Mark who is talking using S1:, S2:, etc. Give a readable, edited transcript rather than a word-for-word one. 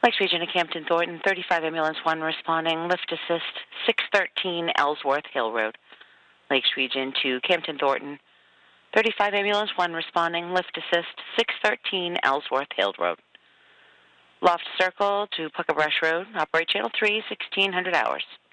S1: Lakes Region to Campton Thornton, 35 Ambulance 1 responding, lift assist, 613 Ellsworth Hill Road. Lakes Region to Campton Thornton, 35 Ambulance 1 responding, lift assist, 613 Ellsworth Hill Road. Loft Circle to Pucka Brush Road, operate Channel 3, 1600 hours.